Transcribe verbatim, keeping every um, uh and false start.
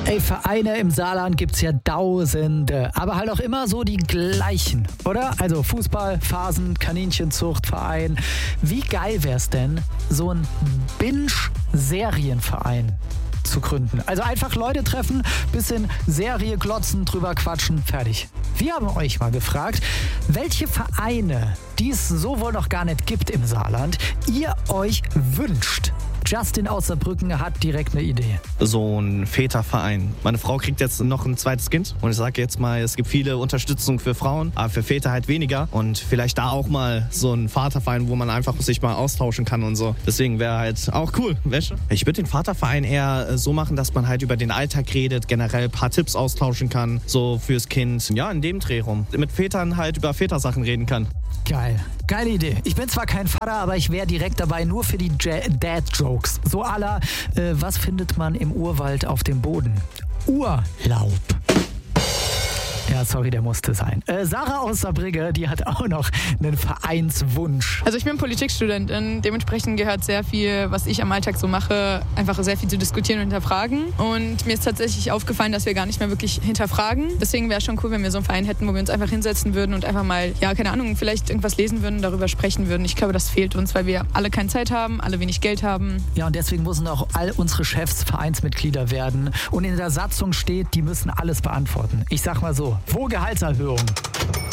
Ey, Vereine im Saarland gibt's ja Tausende, aber halt auch immer so die gleichen, oder? Also Fußball, Phasen, Kaninchenzuchtverein. Wie geil wär's denn, so ein Binge-Serienverein zu gründen? Also einfach Leute treffen, bisschen Serie glotzen, drüber quatschen, fertig. Wir haben euch mal gefragt, welche Vereine, die es so wohl noch gar nicht gibt im Saarland, ihr euch wünscht. Justin aus Saarbrücken hat direkt eine Idee. So ein Väterverein. Meine Frau kriegt jetzt noch ein zweites Kind und ich sage jetzt mal, es gibt viele Unterstützung für Frauen, aber für Väter halt weniger und vielleicht da auch mal so ein Vaterverein, wo man einfach sich mal austauschen kann und so. Deswegen wäre halt auch cool, weißt du? Ich würde den Vaterverein eher so machen, dass man halt über den Alltag redet, generell ein paar Tipps austauschen kann, so fürs Kind. Ja, in dem Dreh rum. Mit Vätern halt über Vätersachen reden kann. Geil. Geile Idee. Ich bin zwar kein Vater, aber ich wäre direkt dabei, nur für die Ja- Dad-Jokes. So à la, äh, was findet man im Urwald auf dem Boden? Urlaub. Ja, sorry, der musste sein. Äh, Sarah aus Saarbrücke, die hat auch noch einen Vereinswunsch. Also ich bin Politikstudentin, dementsprechend gehört sehr viel, was ich am Alltag so mache, einfach sehr viel zu diskutieren und hinterfragen. Und mir ist tatsächlich aufgefallen, dass wir gar nicht mehr wirklich hinterfragen. Deswegen wäre es schon cool, wenn wir so einen Verein hätten, wo wir uns einfach hinsetzen würden und einfach mal, ja, keine Ahnung, vielleicht irgendwas lesen würden, darüber sprechen würden. Ich glaube, das fehlt uns, weil wir alle keine Zeit haben, alle wenig Geld haben. Ja, und deswegen müssen auch all unsere Chefs Vereinsmitglieder werden. Und in der Satzung steht, die müssen alles beantworten. Ich sag mal so, wo Gehaltserhöhung?